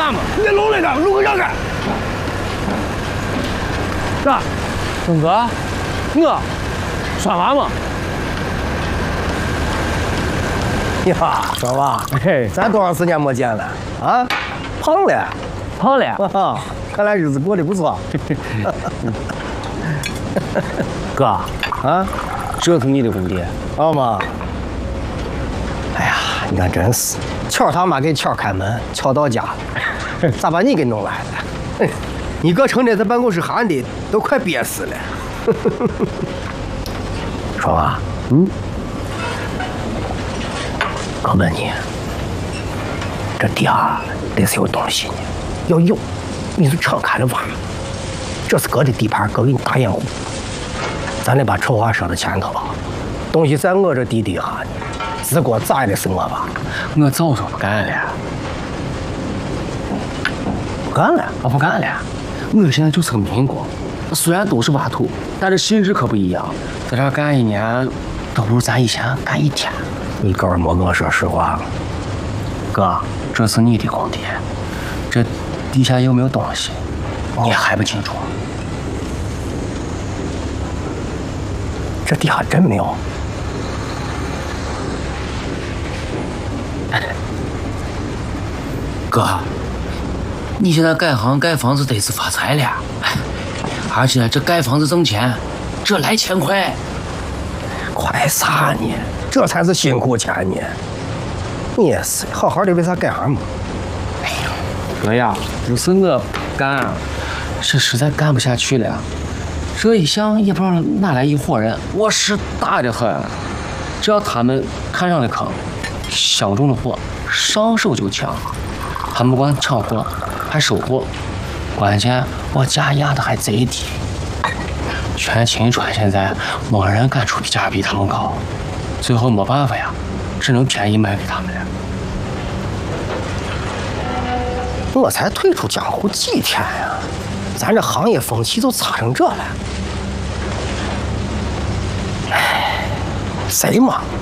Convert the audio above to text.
啥嘛？ 你弄那个，弄个啥干？ 啥？东哥，我耍娃嘛？ 呀，说娃， 嘿， 咱多长时间没见了啊？胖了， 胖了。 啊，看来日子过得不错。 哥啊， 这是你的工地？ 好嘛。哎呀，你看真是，巧他妈给巧开门，巧到家了，咋把你给弄来了？你哥成天在办公室喊的，都快憋死了。说娃，我问你，这地下得是有东西呢，要有，你是敞开了挖。这是哥的地盘，哥给你打掩护。咱得把丑话说到前头啊，东西在我这地底下呢，自个咋也得是我吧？ 我早说不干了。 不干了？ 我不干了。我现在就是个民工，虽然都是挖土，但是性质可不一样。在这干1年，都不如咱以前干1天。 你哥儿没跟我说实话。 哥，这是你的工地，这底下有没有东西，你还不清楚？ 这地下真没有。 哥，你现在改行盖房子得是发财了，而且这盖房子挣钱，这来钱快。 快啥呢？这才是辛苦钱呢。你也是，好好的为啥改行嘛？ 哎呀，哥呀，不是我不干，是实在干不下去了。这一项也不知道哪来一伙人，我是大的很。只要他们看上的坑，相中的货，上手就抢。他们不光抢货，还收货，关键我价压的还贼低。全秦川现在没人敢出的价比他们高，最后没办法呀，只能便宜卖给他们了。 我才退出江湖几天呀，咱这行业风气都差成这了。哎，谁嘛？